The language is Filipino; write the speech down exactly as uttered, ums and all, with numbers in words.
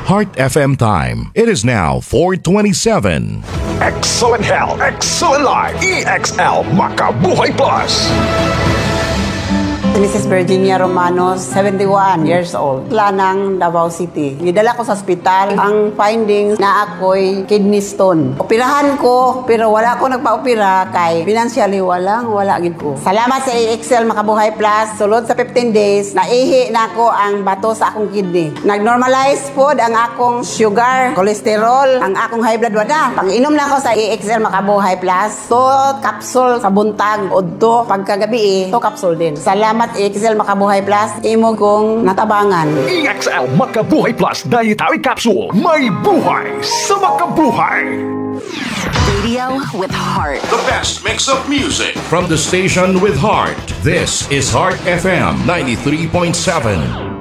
Heart F M time. It is now four twenty-seven. Excellent health, excellent life. E X L Makabuhay Plus. Missus Virginia Romanos, seventy-one years old. Lanang, Davao City. Nidala ko sa ospital. Ang findings na ako'y kidney stone. Operahan ko, pero wala ko nagpa-opera kay financially walang wala gid ko. Salamat sa E X L Makabuhay Plus. Sulod sa fifteen days, naihi na ko ang bato sa akong kidney. Nag-normalize pod ang akong sugar, cholesterol, ang akong high blood wala. Pang-inom na ako sa E X L Makabuhay Plus. To capsule sa buntag o to pagkagabi, to capsule din. Salamat E X L Makabuhay Plus, imo kong natabangan. E X L Makabuhay Plus Dietary Capsule. May buhay sa makabuhay. Radio with heart. The best mix of music from the station with heart. This is Heart F M ninety-three point seven.